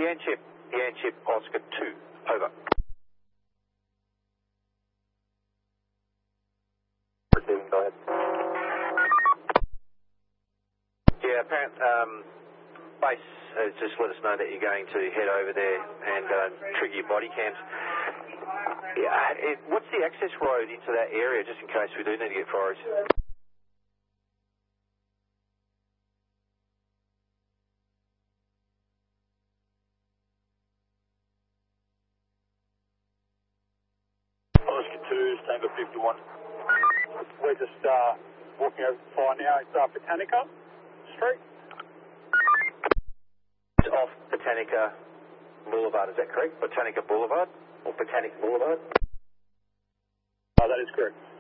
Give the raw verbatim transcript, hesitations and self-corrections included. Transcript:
Yanchip, Yanchip, Oscar two. Over. Receiving, go ahead. Yeah, apparent, um, base has just let us know that you're going to head over there and uh, trigger your body cams. Yeah, it, what's the access road into that area, just in case we do need to get forage? Oscar two, Tango fifty-one. We're just uh, walking over the fire now. It's uh, Botanica Street. It's off Botanica Boulevard, is that correct? Botanica Boulevard? Or Botanic Boulevard? Oh, that is correct.